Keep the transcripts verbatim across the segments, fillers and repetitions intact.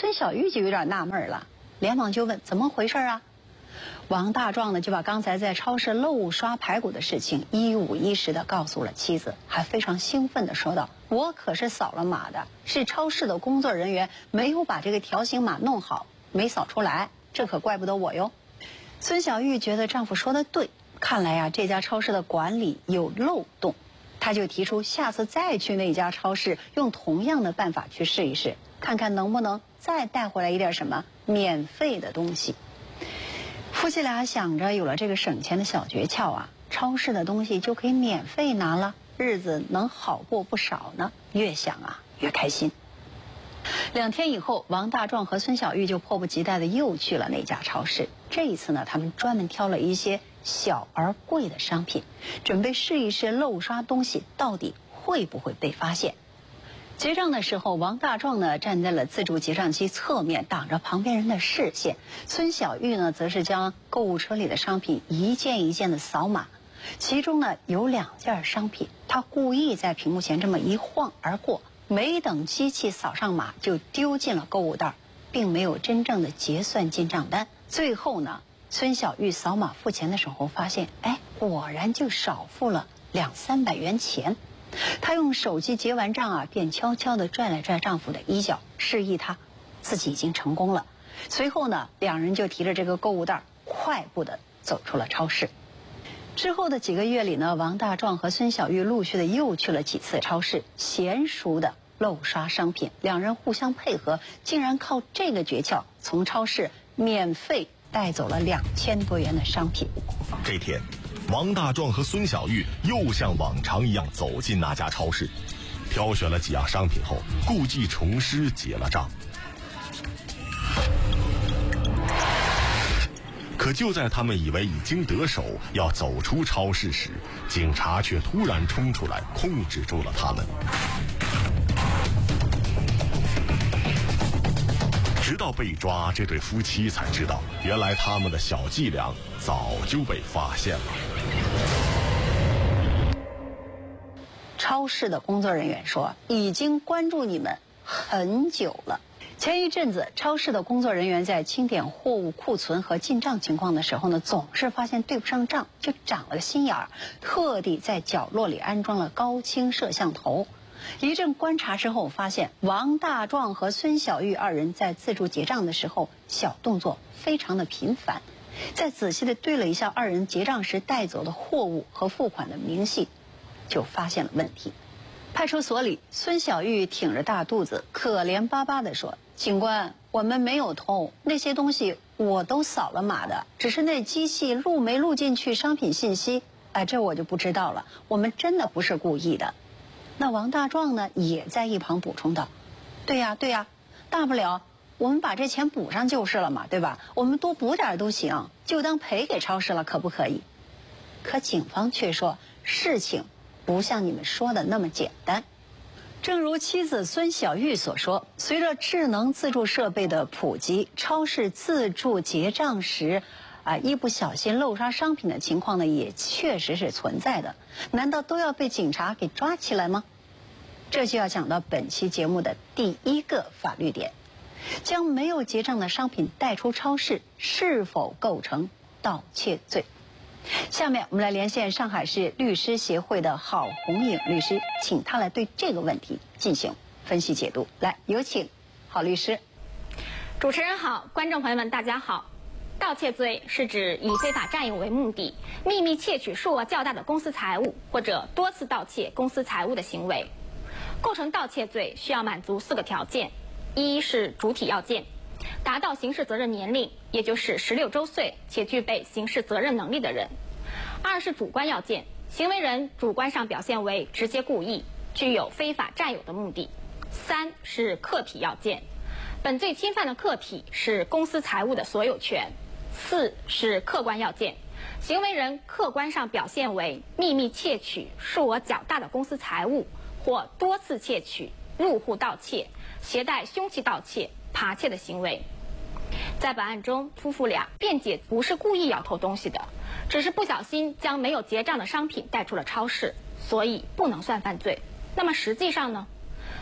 孙小玉就有点纳闷了，连忙就问怎么回事啊？王大壮呢就把刚才在超市漏刷排骨的事情一五一十的告诉了妻子，还非常兴奋的说道：“我可是扫了码的，是超市的工作人员没有把这个条形码弄好，没扫出来，这可怪不得我哟。”孙小玉觉得丈夫说的对，看来呀、啊、这家超市的管理有漏洞，她就提出下次再去那家超市，用同样的办法去试一试，看看能不能再带回来一点什么免费的东西。夫妻俩想着有了这个省钱的小诀窍啊，超市的东西就可以免费拿了，日子能好过不少呢。越想啊越开心。两天以后，王大壮和孙小玉就迫不及待的又去了那家超市。这一次呢，他们专门挑了一些小而贵的商品，准备试一试漏刷东西到底会不会被发现。结账的时候，王大壮呢站在了自助结账机侧面，挡着旁边人的视线。孙小玉呢则是将购物车里的商品一件一件的扫码，其中呢有两件商品，她故意在屏幕前这么一晃而过，没等机器扫上码就丢进了购物袋，并没有真正的结算进账单。最后呢，孙小玉扫码付钱的时候发现，哎，果然就少付了两三百元钱。她用手机结完账啊，便悄悄地拽了拽丈夫的衣角，示意他自己已经成功了。随后呢，两人就提着这个购物袋快步地走出了超市。之后的几个月里呢，王大壮和孙小玉陆续的又去了几次超市，娴熟的漏刷商品，两人互相配合，竟然靠这个诀窍从超市免费带走了两千多元的商品。 这天，王大壮和孙小玉又像往常一样走进那家超市，挑选了几样商品后，故技重施结了账。可就在他们以为已经得手，要走出超市时，警察却突然冲出来控制住了他们。直到被抓，这对夫妻才知道，原来他们的小伎俩早就被发现了。 超市的工作人员说，已经关注你们很久了。前一阵子，超市的工作人员在清点货物库存和进账情况的时候呢，总是发现对不上账，就长了个心眼儿，特地在角落里安装了高清摄像头。一阵观察之后，发现王大壮和孙小玉二人在自助结账的时候，小动作非常的频繁。再仔细的对了一下二人结账时带走的货物和付款的明细，就发现了问题。派出所里，孙小玉挺着大肚子，可怜巴巴地说：“警官，我们没有偷，那些东西我都扫了码的，只是那机器录没录进去商品信息，哎，这我就不知道了。我们真的不是故意的。”那王大壮呢，也在一旁补充道：“对呀，对呀，大不了我们把这钱补上就是了嘛，对吧？我们多补点都行，就当赔给超市了，可不可以？”可警方却说，事情不像你们说的那么简单。正如妻子孙小玉所说，随着智能自助设备的普及，超市自助结账时啊，一不小心漏刷商品的情况呢，也确实是存在的。难道都要被警察给抓起来吗？这就要讲到本期节目的第一个法律点：将没有结账的商品带出超市，是否构成盗窃罪？下面我们来连线上海市律师协会的郝红颖律师，请他来对这个问题进行分析解读。来，有请郝律师。 主持人好，观众朋友们大家好。盗窃罪是指以非法占有为目的，秘密窃取数额较大的公司财物，或者多次盗窃公司财物的行为。构成盗窃罪需要满足四个条件：一是主体要件，达到刑事责任年龄，也就是十六周岁且具备刑事责任能力的人；二是主观要件，行为人主观上表现为直接故意，具有非法占有的目的；三是客体要件，本罪侵犯的客体是公司财物的所有权；四是客观要件，行为人客观上表现为秘密窃取数额较大的公司财物，或多次窃取、入户盗窃、携带凶器盗窃、扒窃的行为。在本案中，夫妇俩辩解不是故意要偷东西的，只是不小心将没有结账的商品带出了超市，所以不能算犯罪。那么实际上呢？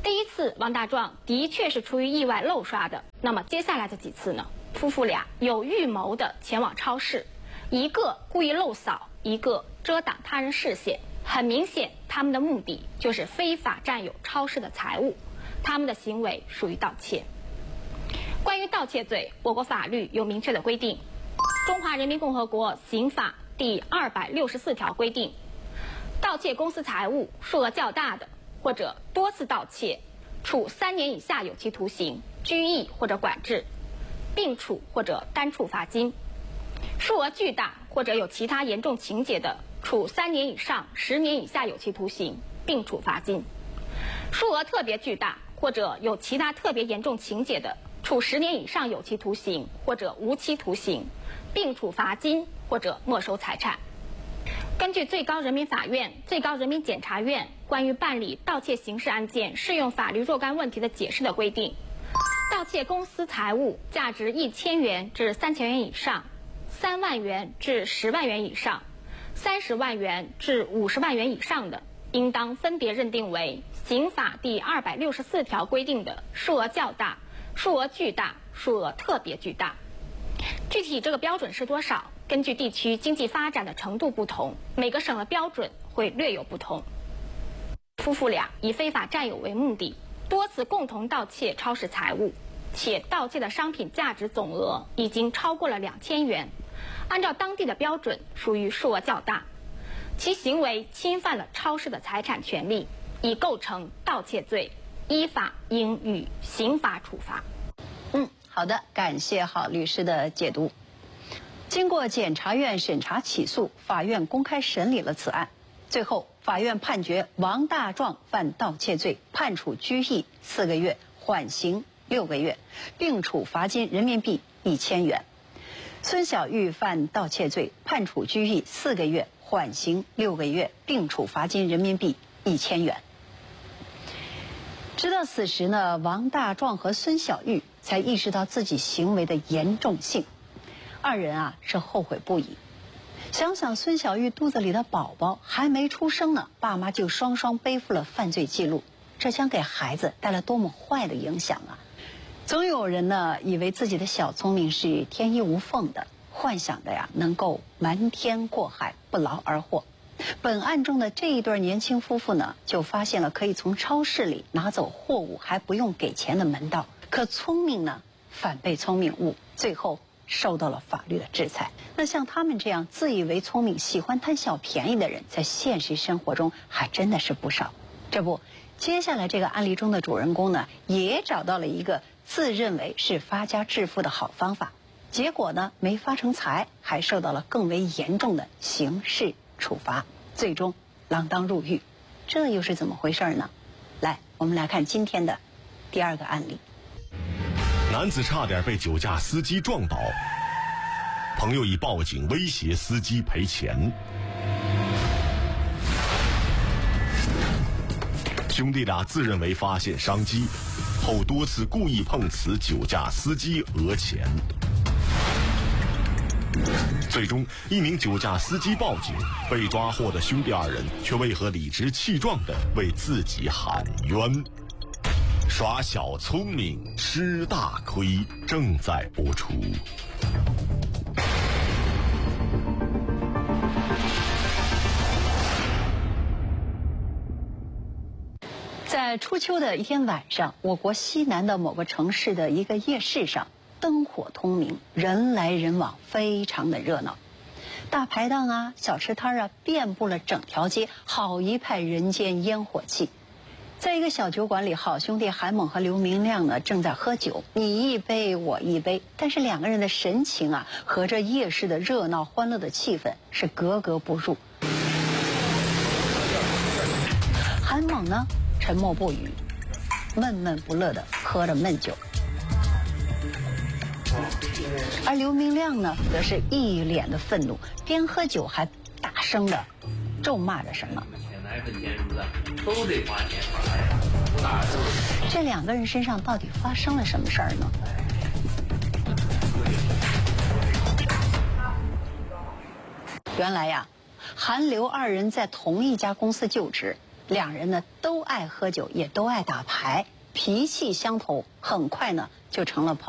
第一次王大壮的确是出于意外漏刷的，那么接下来的几次呢？夫妇俩有预谋的前往超市，一个故意漏扫，一个遮挡他人视线。很明显，他们的目的就是非法占有超市的财物，他们的行为属于盗窃。关于盗窃罪，我国法律有明确的规定，《中华人民共和国刑法》第二百六十四条规定，盗窃公司财物数额较大的，或者多次盗窃，处三年以下有期徒刑、拘役或者管制，并处或者单处罚金；数额巨大或者有其他严重情节的，处三年以上十年以下有期徒刑，并处罚金；数额特别巨大或者有其他特别严重情节的，处十年以上有期徒刑或者无期徒刑，并处罚金或者没收财产。根据最高人民法院、最高人民检察院关于办理盗窃刑事案件适用法律若干问题的解释的规定，盗窃公司财物价值一千元至三千元以上，三万元至十万元以上，三十万元至五十万元以上的，应当分别认定为刑法第二百六十四条规定的数额较大、数额巨大、数额特别巨大。具体这个标准是多少，根据地区经济发展的程度不同，每个省的标准会略有不同。夫妇俩以非法占有为目的，多次共同盗窃超市财物，且盗窃的商品价值总额已经超过了两千元，按照当地的标准属于数额较大，其行为侵犯了超市的财产权利，已构成盗窃罪，依法应予刑罚处罚。 嗯，好的，感谢郝律师的解读。经过检察院审查起诉，法院公开审理了此案，最后法院判决王大壮犯盗窃罪，判处拘役四个月，缓刑六个月，并处罚金人民币一千元。孙小玉犯盗窃罪，判处拘役四个月，缓刑六个月，并处罚金人民币一千元。直到此时呢，王大壮和孙小玉才意识到自己行为的严重性，二人啊是后悔不已。想想孙小玉肚子里的宝宝还没出生呢，爸妈就双双背负了犯罪记录，这将给孩子带来多么坏的影响啊！总有人呢以为自己的小聪明是天衣无缝的，幻想的呀能够瞒天过海，不劳而获。本案中的这一对年轻夫妇呢，就发现了可以从超市里拿走货物还不用给钱的门道，可聪明呢反被聪明误，最后受到了法律的制裁。那像他们这样自以为聪明、喜欢贪小便宜的人，在现实生活中还真的是不少。这不，接下来这个案例中的主人公呢，也找到了一个自认为是发家致富的好方法，结果呢没发成财，还受到了更为严重的刑事处罚，最终锒铛入狱。这又是怎么回事呢？来，我们来看今天的第二个案例。 男子差点被酒驾司机撞倒，朋友以报警威胁司机赔钱。兄弟俩自认为发现商机，后多次故意碰瓷酒驾司机讹钱。最终，一名酒驾司机报警，被抓获的兄弟二人却为何理直气壮地为自己喊冤？耍小聪明吃大亏，正在播出。 在初秋的一天晚上，我国西南的某个城市的一个夜市上，灯火通明，人来人往，非常的热闹。大排档啊，小吃摊啊，遍布了整条街，好一派人间烟火气。在一个小酒馆里，好兄弟韩猛和刘明亮呢正在喝酒，你一杯我一杯，但是两个人的神情啊和这夜市的热闹欢乐的气氛是格格不入。韩猛呢沉默不语，闷闷不乐地喝着闷酒，而刘明亮呢则是一脸的愤怒，边喝酒还大声地咒骂着什么。 都得花钱吧？ 这两个人身上到底发生了什么事儿呢？原来呀，韩刘二人在同一家公司就职， 两人呢都爱喝酒，也都爱打牌，脾气相投，很快呢就成了朋友。